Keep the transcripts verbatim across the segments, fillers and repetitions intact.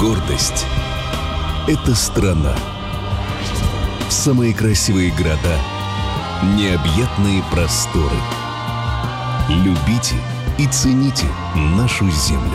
Гордость — это страна. Самые красивые города, необъятные просторы. Любите и цените нашу землю.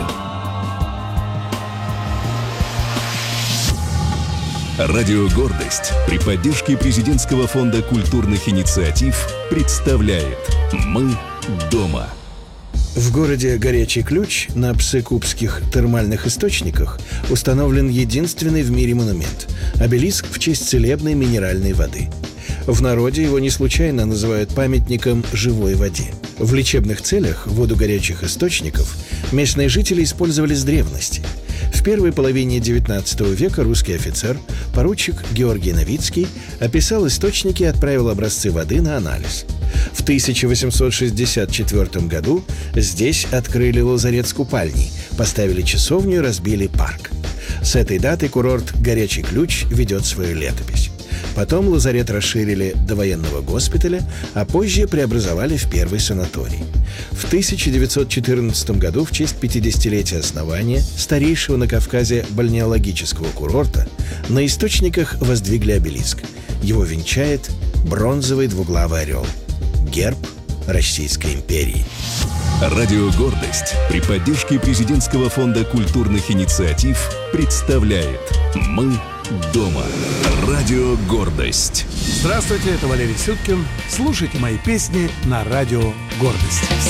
Радио «Гордость» при поддержке Президентского фонда культурных инициатив представляет «Мы дома». В городе Горячий Ключ на Псекупских термальных источниках установлен единственный в мире монумент – обелиск в честь целебной минеральной воды. В народе его не случайно называют памятником живой воде. В лечебных целях воду горячих источников местные жители использовали с древности. В первой половине девятнадцатого века русский офицер, поручик Георгий Новицкий, описал источники и отправил образцы воды на анализ. В тысяча восемьсот шестьдесят четвёртом году здесь открыли лазарет с купальней, поставили часовню и разбили парк. С этой даты курорт Горячий Ключ ведет свою летопись. Потом лазарет расширили до военного госпиталя, а позже преобразовали в первый санаторий. В тысяча девятьсот четырнадцатом году в честь пятидесятилетия основания старейшего на Кавказе бальнеологического курорта на источниках воздвигли обелиск. Его венчает бронзовый двуглавый орел – герб Российской империи. Радио «Гордость» при поддержке Президентского фонда культурных инициатив представляет «Мы дома». Радио «Гордость». Здравствуйте, это Валерий Сюткин. Слушайте мои песни на Радио «Гордость».